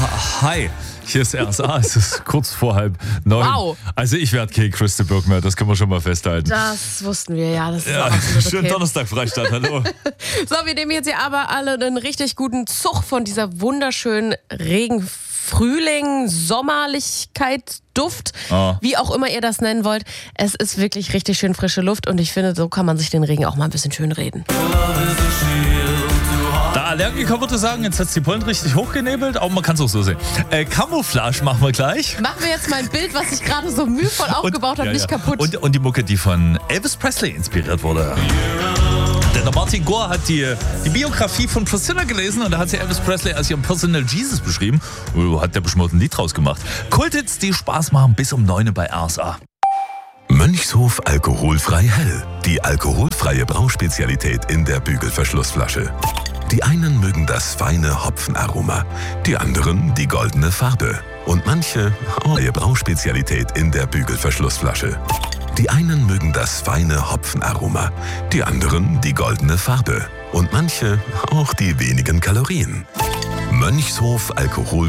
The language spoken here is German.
Hi, hier ist RSA, es ist kurz vor 8:30. Wow. Also ich werde kein Christa Burke mehr, das können wir schon mal festhalten. Das wussten wir, ja. Das ist Ja, auch absolut schönen okay. Donnerstag, Freistadt, hallo. So, wir nehmen jetzt hier aber alle einen richtig guten Zug von dieser wunderschönen Frühling, Sommerlichkeit, Duft, wie auch immer ihr das nennen wollt. Es ist wirklich richtig schön frische Luft und ich finde, so kann man sich den Regen auch mal ein bisschen schön reden. Der Allergiker würde sagen, jetzt hat die Pollen richtig hochgenebelt, aber man kann es auch so sehen. Camouflage machen wir gleich. Machen wir jetzt mein Bild, was ich gerade so mühevoll aufgebaut habe, nicht kaputt. Und die Mucke, die von Elvis Presley inspiriert wurde. Denn der Martin Gore hat die Biografie von Priscilla gelesen und da hat sie Elvis Presley als ihren Personal Jesus beschrieben. Hat der bestimmt ein Lied draus gemacht. Kulthits, die Spaß machen, bis um 9 bei RSA. Mönchshof alkoholfrei hell. Die alkoholfreie Brauspezialität in der Bügelverschlussflasche. Die einen mögen das feine Hopfenaroma, die anderen die goldene Farbe. Und manche auch die Brauspezialität in der Bügelverschlussflasche. Die einen mögen das feine Hopfenaroma, die anderen die goldene Farbe. Und manche auch die wenigen Kalorien. Mönchshof alkoholfrei